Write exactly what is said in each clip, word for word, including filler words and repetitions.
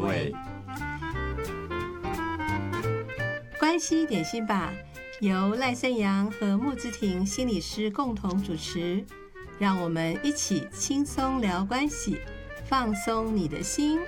味。 关系点心吧，由赖森阳和穆之婷心理师共同主持，让我们一起轻松聊关系，放松你的心。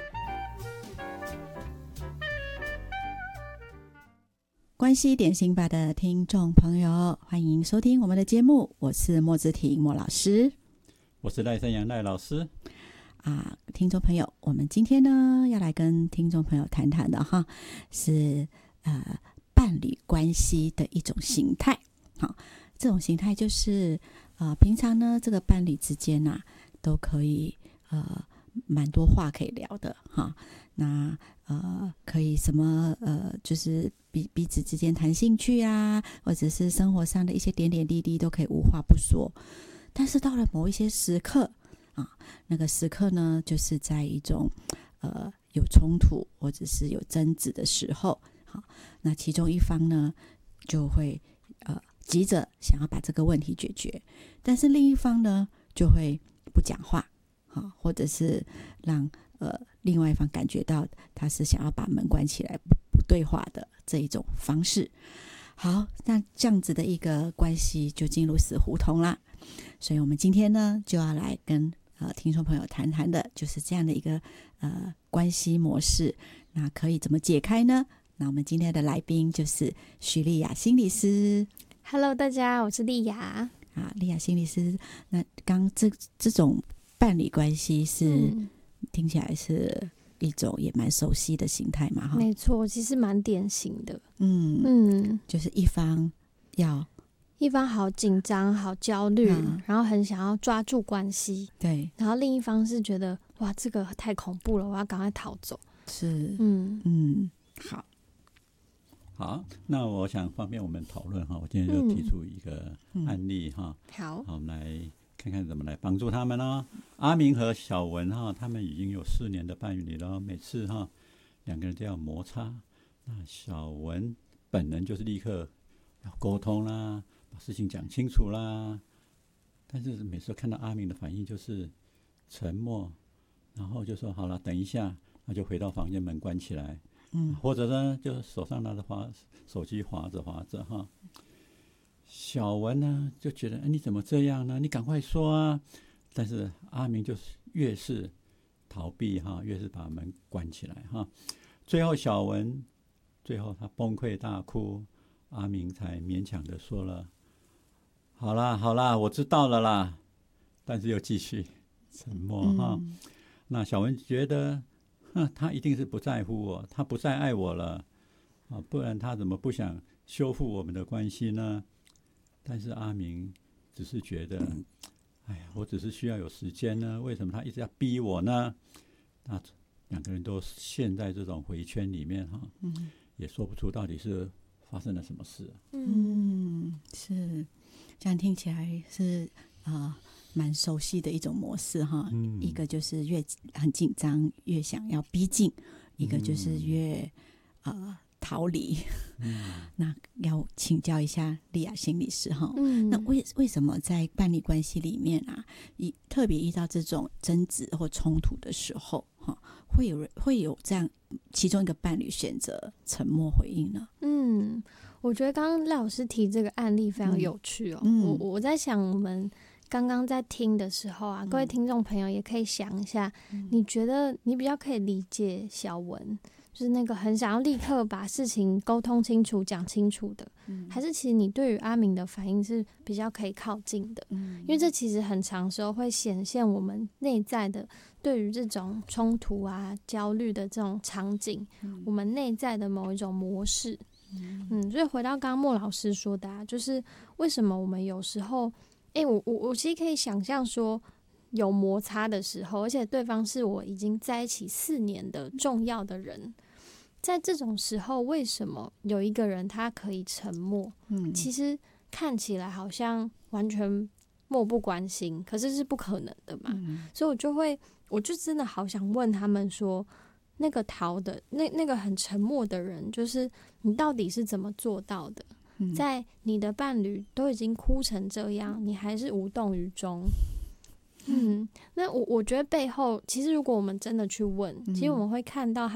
关系点心吧的听众朋友，欢迎收听我们的节目，我是莫之婷莫老师， 我是赖森阳赖老师。 啊，听众朋友，我们今天呢要来跟听众朋友谈谈的哈，是呃伴侣关系的一种形态。好，这种形态就是呃平常呢这个伴侣之间啊都可以呃蛮多话可以聊的哈。那呃可以什么呃就是彼彼此之间谈兴趣啊，或者是生活上的一些点点滴滴都可以无话不说。但是到了某一些时刻啊，那个时刻呢，就是在一种呃有冲突或者是有争执的时候，好，那其中一方呢就会呃急着想要把这个问题解决，但是另一方呢就会不讲话，好，或者是让呃另外一方感觉到他是想要把门关起来不不对话的这一种方式。好，那这样子的一个关系就进入死胡同啦。所以我们今天呢就要来跟呃听众朋友谈谈的就是这样的一个呃关系模式，那可以怎么解开呢？那我们今天的来宾就是徐丽雅心理师。 Hello 大家，我是丽雅啊，丽雅心理师。那刚这这种伴侣关系是、嗯、听起来是一种也蛮熟悉的形态嘛， 没错，其实蛮典型的。 嗯嗯，就是一方要一方好紧张好焦虑、嗯、然后很想要抓住关系， 对， 然后另一方是觉得哇这个太恐怖了，我要赶快逃走。 是， 嗯嗯，好好，那我想方便我们讨论哈，我今天就提出一个案例哈、 嗯、好， 好，我们来看看怎么来帮助他们呢？阿明和小文哈，他们已经有四年的伴侣了，每次哈两个人都要摩擦，那小文本人就是立刻要沟通啦，把事情讲清楚啦，但是每次看到阿明的反应就是沉默，然后就说好了，等一下，那就回到房间，门关起来，嗯，或者呢，就手上拿着滑手机滑着滑着哈。小文呢就觉得，哎，你怎么这样呢？你赶快说啊！但是阿明就是越是逃避哈，越是把门关起来哈。最后小文，最后他崩溃大哭，阿明才勉强的说了：“好啦，好啦，我知道了啦。”但是又继续沉默哈、嗯。那小文觉得，哼，他一定是不在乎我，他不再爱我了啊，不然他怎么不想修复我们的关系呢？但是阿明只是觉得，哎呀，我只是需要有时间呢，为什么他一直要逼我呢？那两个人都陷在这种回圈里面哈、嗯，也说不出到底是发生了什么事、啊。 嗯，是这样听起来是啊，蛮、呃、熟悉的一种模式哈、嗯。一个就是越很紧张，越想要逼近；一个就是越、嗯、呃。逃离、嗯、那要请教一下丽雅心理师哈、嗯，那为为什么在伴侣关系里面啊，一特别遇到这种争执或冲突的时候哈，会有会有这样其中一个伴侣选择沉默回应呢？ 嗯，我觉得刚刚赖老师提这个案例非常有趣哦。嗯、我我在想，我们刚刚在听的时候啊，各位听众朋友也可以想一下，嗯、你觉得你比较可以理解小文？就是那个很想要立刻把事情沟通清楚讲清楚的、嗯、还是其实你对于阿明的反应是比较可以靠近的、嗯、因为这其实很长时候会显现我们内在的对于这种冲突啊焦虑的这种场景、嗯、我们内在的某一种模式。 嗯, 嗯所以回到刚刚莫老师说的啊，就是为什么我们有时候哎、欸，我我我其实可以想象说有摩擦的时候，而且对方是我已经在一起四年的重要的人，在这种时候为什么有一个人他可以沉默、嗯、其实看起来好像完全漠不关心，可是是不可能的嘛、嗯、所以我就会我就真的好想问他们说，那个逃的那那个很沉默的人，就是你到底是怎么做到的、嗯、在你的伴侣都已经哭成这样，你还是无动于衷。嗯，那我我觉得背后其实如果我们真的去问、嗯、其实我们会看到他